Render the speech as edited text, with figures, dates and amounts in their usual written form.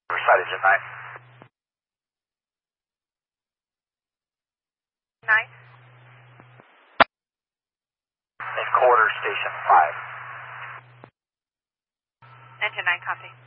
Riverside Engine 9. 9. In quarter, station 5. Engine 9, copy.